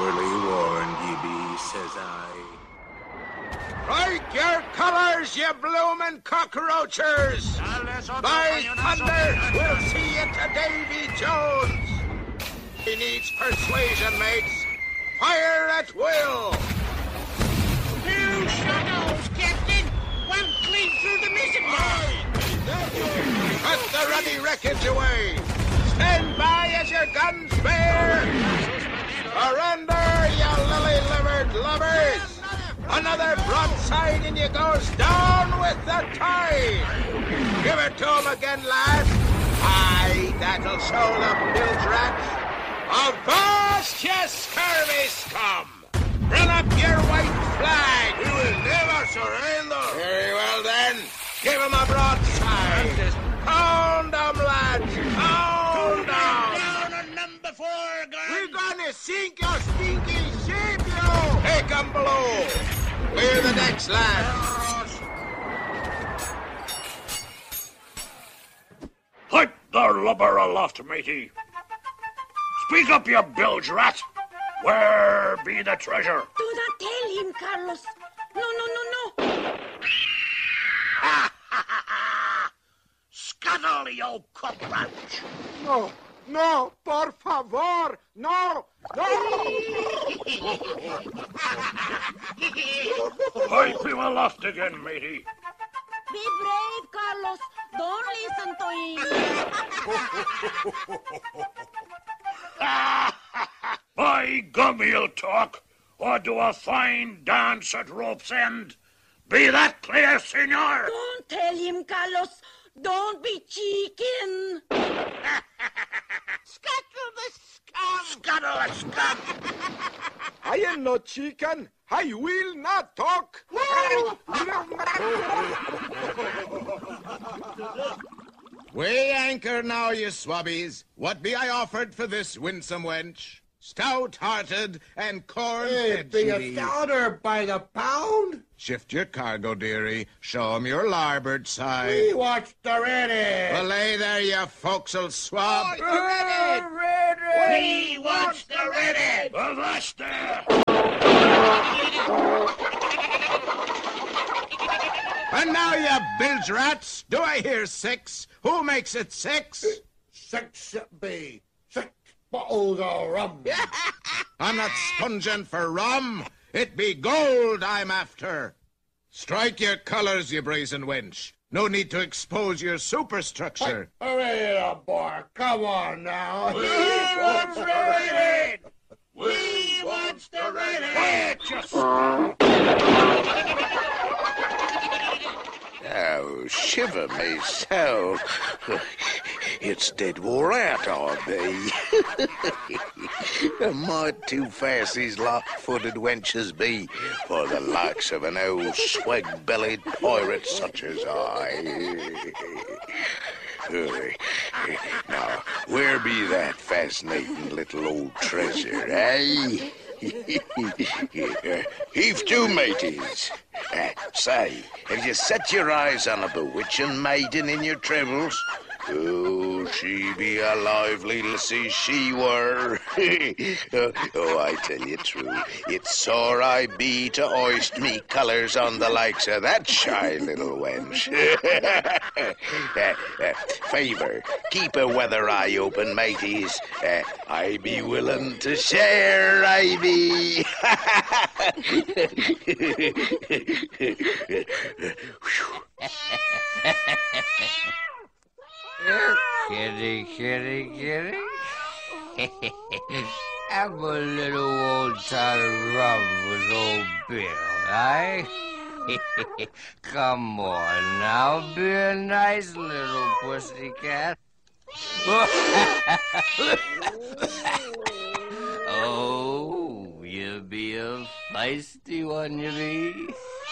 Surely warned ye be, says I. Strike your colors, you bloomin' cockroachers! By thunder, we'll see you to Davy Jones! He needs persuasion, mates. Fire at will! Two shadows, Captain! One clean through the mission line! Cut the ruddy wreckage away! Stand by as your guns bear! Surrender, you lily-livered lovers! Another broadside and you goes down with the tide! Give it to 'em again, lads! Aye, that'll show the bilge rats! Avast, you scurvy scum! Bring up your white flag! We will never surrender! Very well, then. Give 'em a broadside! Pound 'em, lads! Pound 'em! Down on number 4, guard! We're gonna sink your stinky ship, you! Take 'em below! Clear the decks, lads! Pipe the lubber aloft, matey. Speak up, you bilge rat. Where be the treasure? Do not tell him, Carlos. No. Scuttle, you cockroach. No, por favor, no! Pipe him aloft again, matey. Be brave, Carlos. Don't listen to him. By gum, he'll talk, or do a fine dance at rope's end. Be that clear, senor? Don't tell him, Carlos. Don't be chicken. Scuttle the scum! Scuttle the scum. I am no chicken. I will not talk. Weigh anchor now, you swabbies. What be I offered for this winsome wench? Stout-hearted and corn-fed Be she a be. stouter by the pound? Shift your cargo, dearie. Show 'em your larboard side. We watched the ready. Belay there, you forecastle swab. We watch the ready! Avast there. And now, you bilge rats, do I hear 6? Who makes it 6? 6 it be. 6 bottles of rum. I'm not sponging for rum. It be gold I'm after. Strike your colors, you brazen wench. No need to expose your superstructure. Hurry up, boy. Come on now. We watch the ready! We watch the ready! Quiet, just. Oh, shiver me soul. It's dead wore out, I be. A mite too fast these lock-footed wenches be for the likes of an old swag-bellied pirate such as I. Now, where be that fascinating little old treasure, eh? Heave to, mateys. Say, have you set your eyes on a bewitching maiden in your travels? Oh, she be a lively lassie, she were. Oh, I tell you true, it's sore I be to hoist me colours on the likes of that shy little wench. Favour, keep a weather eye open, mateys. I be willing to share, I be. Kitty. Have a little old tot of rum with old Bill, eh? Come on now, be a nice little pussycat. Oh, you be a feisty one, you be.